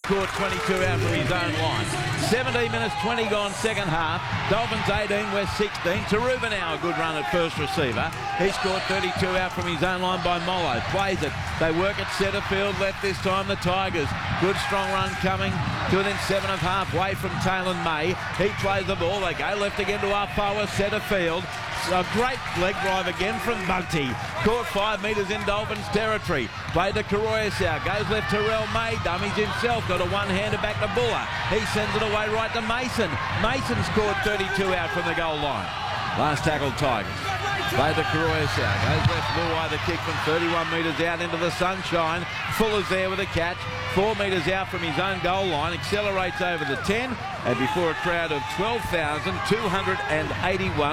caught 22 out from his own line. 17 minutes 20 gone second half. Dolphins 18, West 16. Taruba now a good run at first receiver. He scored 32 out from his own line by Mollo. Plays it. They work at centre field. Left this time the Tigers. Good strong run coming to within 7 of halfway from Taylor May. He plays the ball. They go left again to Afoa, centre field. A great leg drive again from Bunty. Caught 5 metres in Dolphins territory. Played to Karoyasau. Goes left to Rel May. Dummies himself. Got a one-hander back to Buller. He sends it away right to Mason. Mason scored 32 out from the goal line. Last tackle Tigers. Played to Karoyasau. Goes left Luai, the kick from 31 metres out into the sunshine. Fuller's there with a catch. 4 metres out from his own goal line. Accelerates over the 10. And before a crowd of 12,281.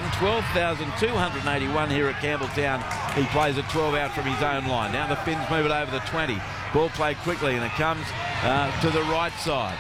12,281 here at Campbelltown. He plays at 12 out from his own line. Now the Finns move it over the 20. Ball played quickly and it comes to the right side.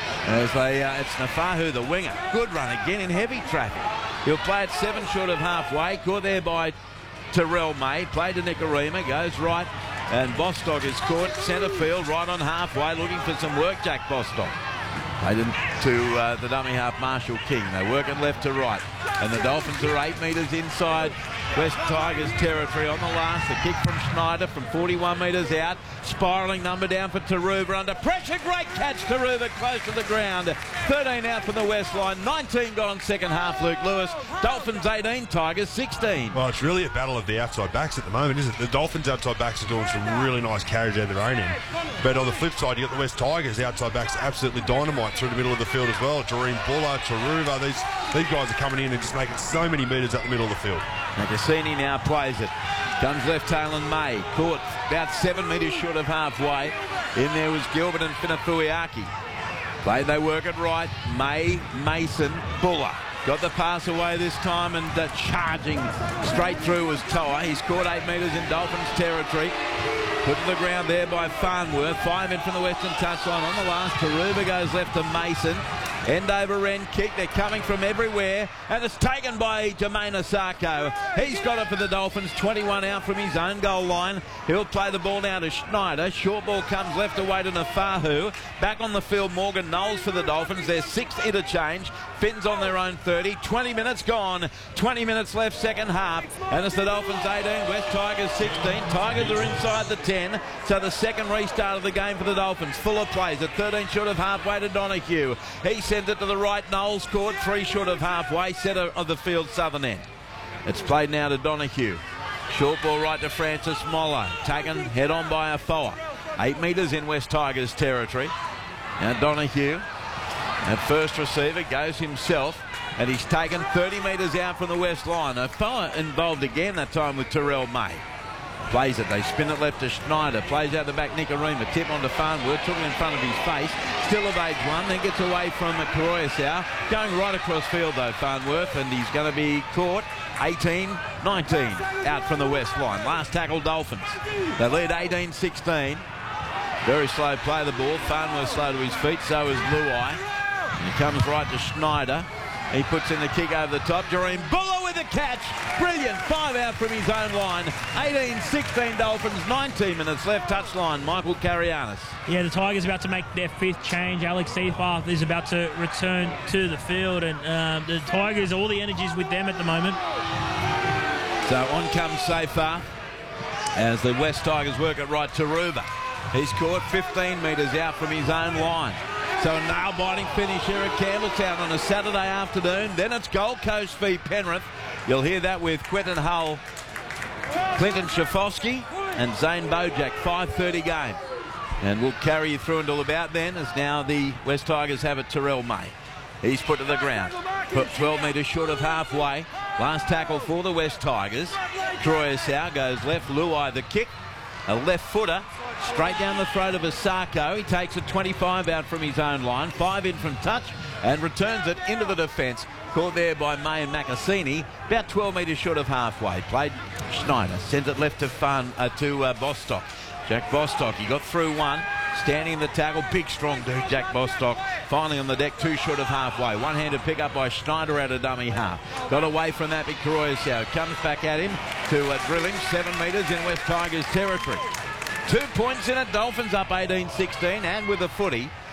As it's Nafahu, the winger. Good run again in heavy traffic. He'll play it 7 short of halfway. Caught there by Terrell May. Played to Nicarima. Goes right. And Bostock is caught centre field right on halfway. Looking for some work, Jack Bostock. Played to the dummy half, Marshall King. They work it left to right. And the Dolphins are 8 metres inside West Tigers territory on the last. The kick from Schneider from 41 metres out. Spiralling number down for Taruba under pressure. Great catch, Taruba close to the ground. 13 out from the West line. 19 gone second half, Luke Lewis. Dolphins 18, Tigers 16. Well, it's really a battle of the outside backs at the moment, isn't it? The Dolphins outside backs are doing some really nice carries out of their own end. But on the flip side, you got the West Tigers outside backs absolutely dynamite through the middle of the field as well. Jareen Buller, Taruba, these guys are coming in and just making so many metres up the middle of the field. Cassini now plays it. Comes left, Taylor May. Caught about 7 metres short of halfway. In there was Gilbert and Finafuiaki. They work it right. May, Mason, Buller. Got the pass away this time and charging straight through was Toa. He's caught 8 metres in Dolphins territory. Put to the ground there by Farnworth. 5 in from the western touchline on the last. Taruba goes left to Mason. End over end kick. They're coming from everywhere. And it's taken by Jermaine Asako. He's got it for the Dolphins. 21 out from his own goal line. He'll play the ball now to Schneider. Short ball comes left away to Nafahu. Back on the field, Morgan Knowles for the Dolphins. Their 6th interchange. Finns on their own 30. 20 minutes gone. 20 minutes left second half. And it's the Dolphins 18, West Tigers 16. Tigers are inside the 10. So the second restart of the game for the Dolphins. Fuller plays at 13 short of halfway to Donahue. He sends it to the right. Knowles caught 3 short of halfway. Centre of the field, southern end. It's played now to Donahue. Short ball right to Francis Mollo. Taken head on by Afoa. 8 metres in West Tigers territory. Now Donahue at first receiver goes himself. And he's taken 30 metres out from the west line. Afoa involved again that time with Terrell May. Plays it. They spin it left to Schneider. Plays out the back Nicarima. Tip onto Farnworth. Took it in front of his face. Still evades one. Then gets away from Karoyasau. Going right across field though, Farnworth. And he's going to be caught. 18-19 out from the west line. Last tackle Dolphins. They lead 18-16. Very slow play of the ball. Farnworth slow to his feet. So is Luai. And he comes right to Schneider. He puts in the kick over the top. Jareen Buller with a catch. Brilliant. 5 out from his own line. 18-16 Dolphins. 19 minutes left. Touchline. Michael Carianis. Yeah, the Tigers about to make their 5th change. Alex Seafarth is about to return to the field. And the Tigers, all the energy's with them at the moment. So on comes Seafarth as the West Tigers work it right to Taruba. He's caught 15 metres out from his own line. So a nail-biting finish here at Campbelltown on a Saturday afternoon. Then it's Gold Coast v Penrith. You'll hear that with Quentin Hull, Clinton Schafowski and Zane Bojack. 5:30 game. And we'll carry you through until about then, as now the West Tigers have it Terrell May. He's put to the ground. Put 12 metres short of halfway. Last tackle for the West Tigers. Karoyasau goes left. Luai the kick. A left footer. Straight down the throat of Asako. He takes it 25 out from his own line. 5 in from touch and returns it into the defence. Caught there by May and Macassini. About 12 metres short of halfway. Played Schneider. Sends it left to Bostock. Jack Bostock. He got through one. Standing in the tackle. Big strong dude, Jack Bostock. Finally on the deck. 2 short of halfway. One-handed pick up by Schneider out of dummy half. Got away from that big Karoyasau. Comes back at him to drill him. 7 metres in West Tigers territory. 2 points in it. Dolphins up 18-16 and with a footy.